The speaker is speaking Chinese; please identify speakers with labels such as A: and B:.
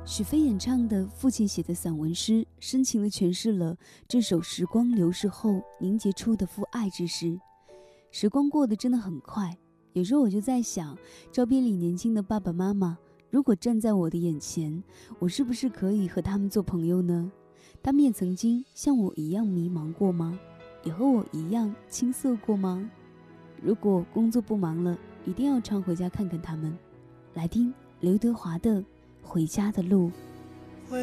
A: 许飞演唱的父亲写的散文诗，深情地诠释了这首时光流逝后凝结出的父爱之诗。时光过得真的很快，有时候我就在想，照片里年轻的爸爸妈妈，如果站在我的眼前，我是不是可以和他们做朋友呢？他们也曾经像我一样迷茫过吗？也和我一样青涩过吗？如果工作不忙了，一定要常回家看看他们。来听刘德华的《回家的路》。